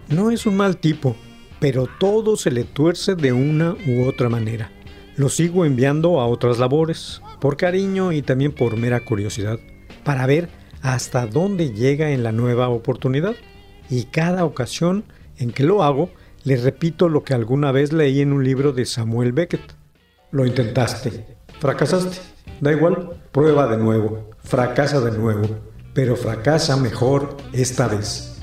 No es un mal tipo, pero todo se le tuerce de una u otra manera. Lo sigo enviando a otras labores, por cariño y también por mera curiosidad, para ver hasta dónde llega en la nueva oportunidad. Y cada ocasión en que lo hago, le repito lo que alguna vez leí en un libro de Samuel Beckett. Lo intentaste, fracasaste. Da igual, prueba de nuevo, fracasa de nuevo, pero fracasa mejor esta vez.